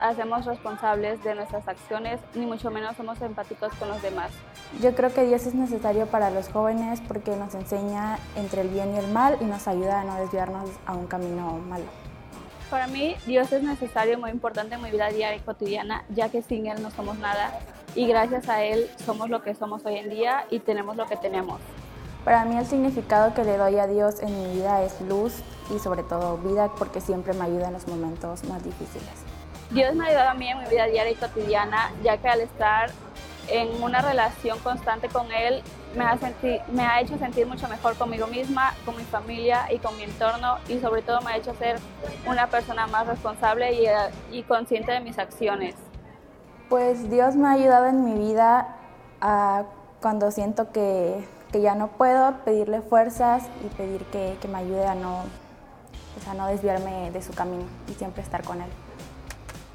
hacemos responsables de nuestras acciones, ni mucho menos somos empáticos con los demás. Yo creo que Dios es necesario para los jóvenes porque nos enseña entre el bien y el mal y nos ayuda a no desviarnos a un camino malo. Para mí, Dios es necesario, muy importante en mi vida diaria y cotidiana, ya que sin Él no somos nada y gracias a Él somos lo que somos hoy en día y tenemos lo que tenemos. Para mí el significado que le doy a Dios en mi vida es luz y sobre todo vida porque siempre me ayuda en los momentos más difíciles. Dios me ha ayudado a mí en mi vida diaria y cotidiana, ya que al estar en una relación constante con Él, me ha hecho sentir mucho mejor conmigo misma, con mi familia y con mi entorno, y sobre todo me ha hecho ser una persona más responsable y consciente de mis acciones. Pues Dios me ha ayudado en mi vida cuando siento que ya no puedo, pedirle fuerzas y pedir que me ayude a no desviarme de su camino y siempre estar con Él.